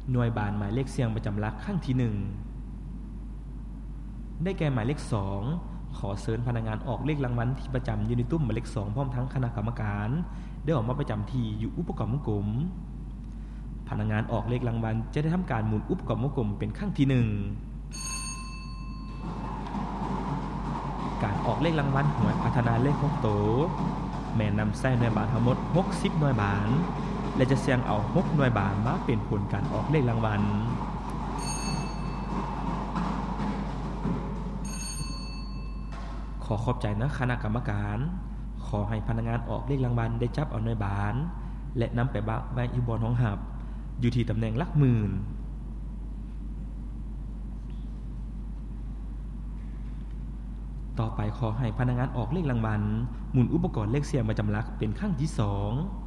หน่วยบานหมายเลขเสียงประจำหลักครั้งที่ 1ได้แก่หมายเลข2ขอเชิญพนักงานออกเลขรางวัลที่ประจำอยู่ในตุ้มหมายเลข2พร้อมทั้งคณะกรรมการได้ออกมาประจำที่อยู่อุปกรณ์วงกลมพนักงานออกเลขรางวัลจะได้ทำการหมุนอุปกรณ์วงกลมเป็นครั้งที่ 1การออกเลขรางวัลหวยพัฒนาเลข6โตวแม่นำใส่หน่วยบานทั้งหมด60หน่วยบานและจะเสี่ยงเอา6หน่วยบานมาเป็นผลการออกเลขรางวัลขอขอบใจนะคณะกรรมการขอให้พนักงานออกเลขรางวัลได้จับเอาหน่วยบานและนำไปบักไว้อยู่บนห้องหับอยู่ที่ตำแหน่งหลักหมื่นต่อไปขอให้พนักงานออกเลขรางวัลหมุนอุปกรณ์เลขเสียงประจำหลักเป็นครั้งที่ 2